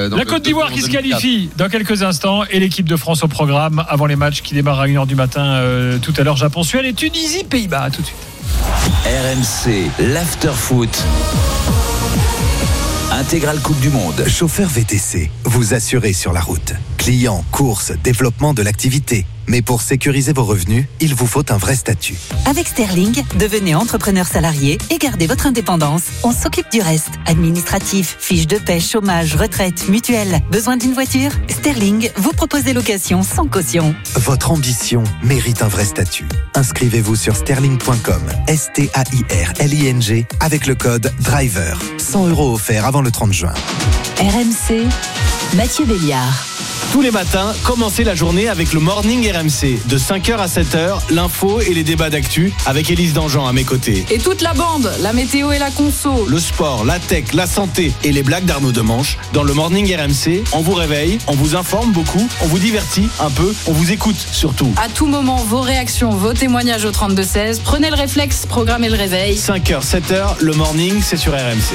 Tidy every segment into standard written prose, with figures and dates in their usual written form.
La Côte d'Ivoire qui se qualifie dans quelques instants et l'équipe de France au programme avant les matchs qui démarrent à 1h du matin tout à l'heure. Japon, Suède et Tunisie, Pays-Bas. Tout de suite. RMC, l'after-foot. Intégrale Coupe du Monde. Chauffeur VTC, vous assurez sur la route. Clients, courses, développement de l'activité. Mais pour sécuriser vos revenus, il vous faut un vrai statut. Avec Sterling, devenez entrepreneur salarié et gardez votre indépendance. On s'occupe du reste. Administratif, fiches de paie, chômage, retraite, mutuelle. Besoin d'une voiture ? Sterling vous propose des locations sans caution. Votre ambition mérite un vrai statut. Inscrivez-vous sur sterling.com, STAIRLING, avec le code DRIVER. 100 € offerts avant le 30 juin. RMC, Mathieu Béliard. Tous les matins, commencez la journée avec le Morning RMC. De 5h à 7h, l'info et les débats d'actu avec Élise Dangean à mes côtés. Et toute la bande, la météo et la conso. Le sport, la tech, la santé et les blagues d'Arnaud Demanche. Dans le Morning RMC, on vous réveille, on vous informe beaucoup, on vous divertit un peu, on vous écoute surtout. À tout moment, vos réactions, vos témoignages au 32-16. Prenez le réflexe, programmez le réveil. 5h, 7h, le Morning, c'est sur RMC.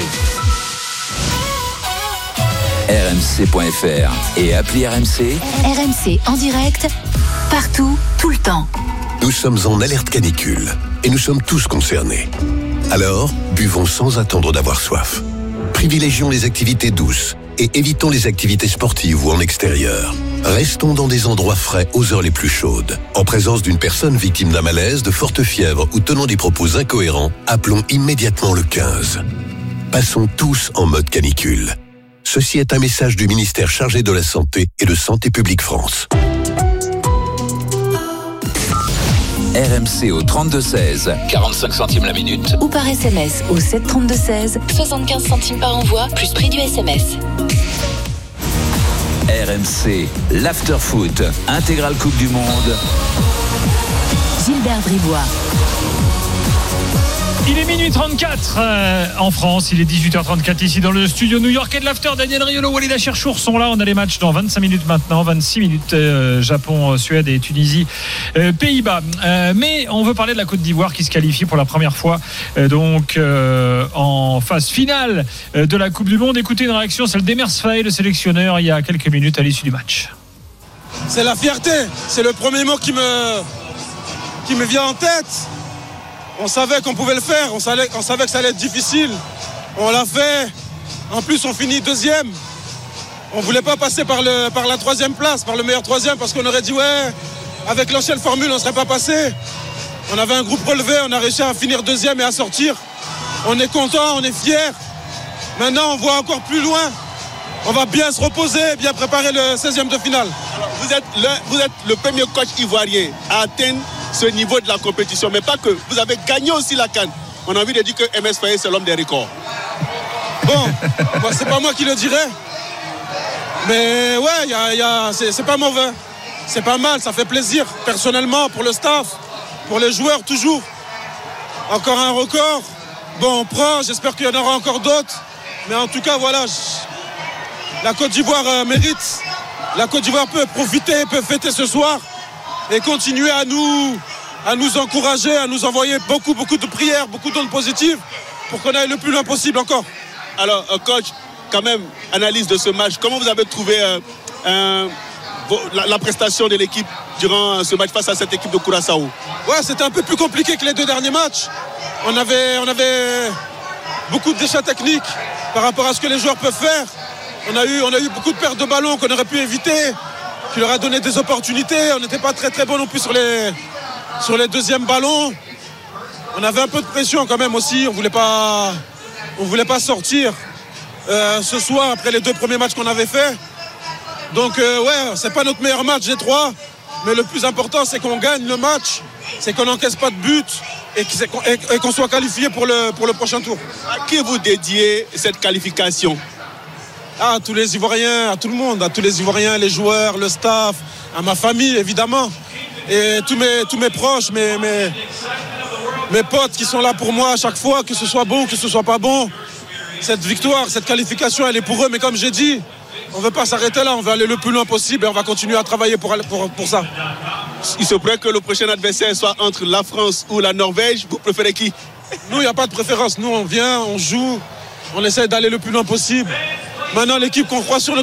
RMC.fr et appli RMC. RMC en direct, partout, tout le temps. Nous sommes en alerte canicule et nous sommes tous concernés. Alors, buvons sans attendre d'avoir soif. Privilégions les activités douces et évitons les activités sportives ou en extérieur. Restons dans des endroits frais aux heures les plus chaudes. En présence d'une personne victime d'un malaise, de forte fièvre ou tenant des propos incohérents, appelons immédiatement le 15. Passons tous en mode canicule. Ceci est un message du ministère chargé de la Santé et de Santé publique France. RMC au 32-16, 45 centimes la minute. Ou par SMS au 732-16, 75 centimes par envoi, plus prix du SMS. RMC, l'after-foot, intégrale Coupe du Monde. Gilbert Bribois. Il est minuit 34 en France, il est 18h34 ici dans le studio new-yorkais de l'After. Daniel Riolo, Walid Cherchour sont là. On a les matchs dans 25 minutes maintenant, 26 minutes Japon, Suède et Tunisie, Pays-Bas. Mais on veut parler de la Côte d'Ivoire qui se qualifie pour la première fois en phase finale de la Coupe du Monde. Écoutez une réaction, celle d'Emers Faé, le sélectionneur, il y a quelques minutes à l'issue du match. C'est la fierté, c'est le premier mot qui me vient en tête. On savait qu'on pouvait le faire, on savait que ça allait être difficile. On l'a fait. En plus, on finit deuxième. On ne voulait pas passer par la troisième place, par le meilleur troisième, parce qu'on aurait dit ouais, avec l'ancienne formule, on ne serait pas passé. On avait un groupe relevé, on a réussi à finir deuxième et à sortir. On est content, on est fiers. Maintenant, on voit encore plus loin. On va bien se reposer, bien préparer le 16e de finale. Alors, vous êtes le premier coach ivoirien à atteindre ce niveau de la compétition, mais pas que. Vous avez gagné aussi la CAN. On a envie de dire que MS Faye, c'est l'homme des records. Bon, c'est pas moi qui le dirais. Mais ouais, c'est pas mauvais. C'est pas mal, ça fait plaisir. Personnellement, pour le staff, pour les joueurs, toujours. Encore un record. Bon, on prend, j'espère qu'il y en aura encore d'autres. Mais en tout cas, voilà, la Côte d'Ivoire mérite. La Côte d'Ivoire peut profiter, peut fêter ce soir et continuer à nous encourager, à nous envoyer beaucoup de prières, beaucoup d'ondes positives pour qu'on aille le plus loin possible encore. Alors, coach, quand même, analyse de ce match. Comment vous avez trouvé la prestation de l'équipe durant ce match face à cette équipe de Curaçao? Ouais, c'était un peu plus compliqué que les deux derniers matchs. On avait beaucoup de déchets techniques par rapport à ce que les joueurs peuvent faire. On a eu beaucoup de pertes de ballons qu'on aurait pu éviter, qui leur a donné des opportunités. On n'était pas très bon non plus sur les deuxièmes ballons. On avait un peu de pression quand même aussi. On voulait pas sortir ce soir après les deux premiers matchs qu'on avait fait. Donc ouais, c'est pas notre meilleur match des trois, mais le plus important c'est qu'on gagne le match, c'est qu'on n'encaisse pas de but et qu'on soit qualifié pour le prochain tour. À qui vous dédiez cette qualification? À tous les Ivoiriens, à tout le monde, à tous les Ivoiriens, les joueurs, le staff, à ma famille évidemment, et tous mes proches, mes potes qui sont là pour moi à chaque fois, que ce soit bon ou que ce soit pas bon. Cette victoire, cette qualification, elle est pour eux, mais comme j'ai dit, on ne veut pas s'arrêter là, on veut aller le plus loin possible et on va continuer à travailler pour ça. Il se pourrait que le prochain adversaire soit entre la France ou la Norvège. Vous préférez qui? Nous, il n'y a pas de préférence. Nous, on vient, on joue, on essaie d'aller le plus loin possible. Maintenant, l'équipe qu'on croit sur le